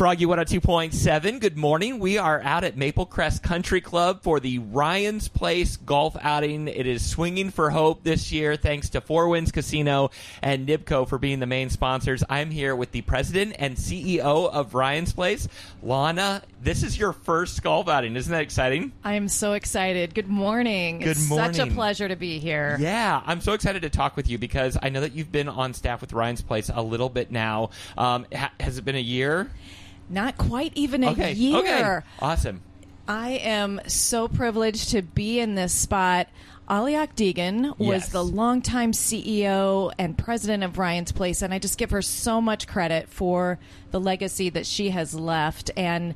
Froggy 102.7. Good morning. We are out at Maple Crest Country Club for the Ryan's Place golf outing. It is Swinging for Hope this year, thanks to Four Winds Casino and Nibco for being the main sponsors. I'm here with the president and CEO of Ryan's Place, Lana. This is your first golf outing. Isn't that exciting? I am so excited. Good morning. Good morning. It's such a pleasure to be here. Yeah, I'm so excited to talk with you because I know that you've been on staff with Ryan's Place a little bit now. Has it been a year? Not quite even a year. Okay, awesome. I am so privileged to be in this spot. Aliak Deegan was the longtime CEO and president of Ryan's Place, and I just give her so much credit for the legacy that she has left. And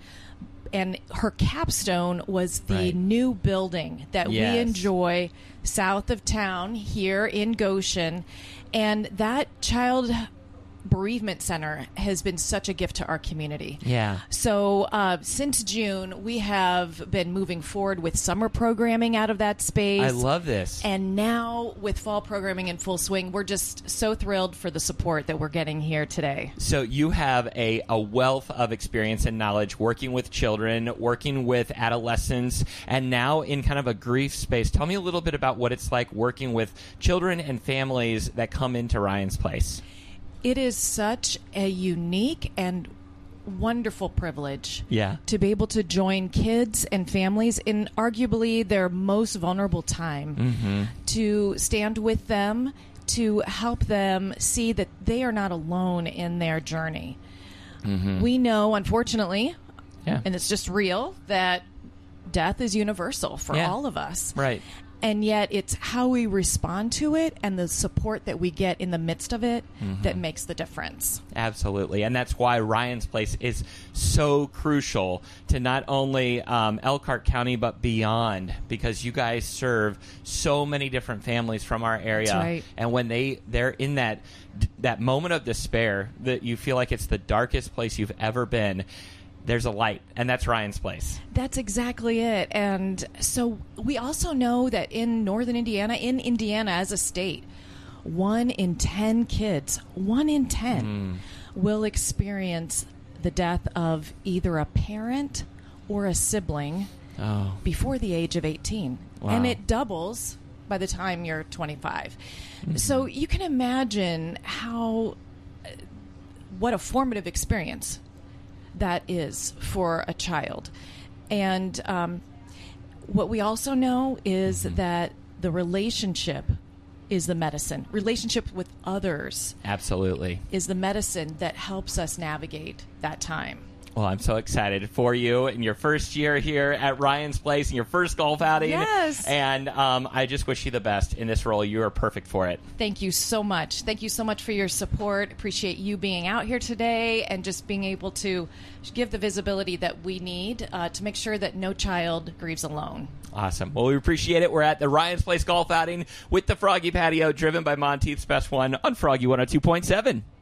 her capstone was the new building that we enjoy south of town here in Goshen. And that child bereavement center has been such a gift to our community. Yeah. So since June, we have been moving forward with summer programming out of that space. I love this. And now with fall programming in full swing, we're just so thrilled for the support that we're getting here today. So you have a wealth of experience and knowledge working with children, working with adolescents, and now in kind of a grief space. Tell me a little bit about what it's like working with children and families that come into Ryan's Place. It is such a unique and wonderful privilege to be able to join kids and families in arguably their most vulnerable time, to stand with them, to help them see that they are not alone in their journey. We know, unfortunately, and it's just real, that death is universal for all of us. Right. And yet it's how we respond to it and the support that we get in the midst of it that makes the difference. Absolutely. And that's why Ryan's Place is so crucial to not only Elkhart County, but beyond, because you guys serve so many different families from our area. That's right. And when they're in that moment of despair, that you feel like it's the darkest place you've ever been, there's a light, and that's Ryan's Place. That's exactly it. And so we also know that in northern Indiana, as a state, 1 in 10 kids, 1 in 10, will experience the death of either a parent or a sibling before the age of 18. Wow. And it doubles by the time you're 25. So you can imagine what a formative experience that is for a child. And what we also know is that the relationship is the medicine. Relationship with others Absolutely. is the medicine that helps us navigate that time. Well, I'm so excited for you in your first year here at Ryan's Place, in your first golf outing. Yes. And I just wish you the best in this role. You are perfect for it. Thank you so much. Thank you so much for your support. Appreciate you being out here today and just being able to give the visibility that we need to make sure that no child grieves alone. Awesome. Well, we appreciate it. We're at the Ryan's Place golf outing with the Froggy Patio, driven by Monteith's Best One on Froggy 102.7.